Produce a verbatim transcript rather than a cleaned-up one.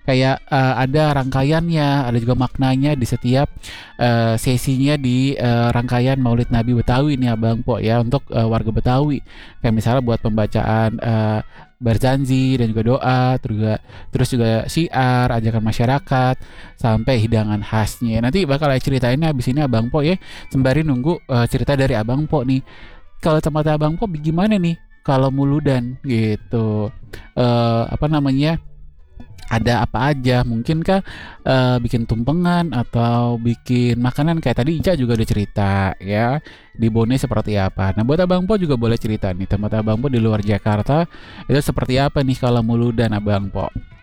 kayak uh, ada rangkaiannya, ada juga maknanya di setiap uh, sesinya di uh, rangkaian Maulid Nabi Betawi nih Abang Po ya, untuk uh, warga Betawi. Kayak misalnya buat pembacaan uh, berzanzi dan juga doa, terus juga terus juga syiar, ajakan masyarakat, sampai hidangan khasnya. Nanti bakal saya ceritain habis ini Abang Po ya, sembari nunggu uh, cerita dari Abang Po nih. Kalau tempat Abang Po gimana nih? Kalau muludan gitu, uh, apa namanya? Ada apa aja? Mungkinkah uh, bikin tumpengan atau bikin makanan kayak tadi Ica juga udah cerita ya, di Bone seperti apa. Nah buat Abang Po juga boleh cerita nih, tempat Abang Po di luar Jakarta itu seperti apa nih kalau muludan Abang Po?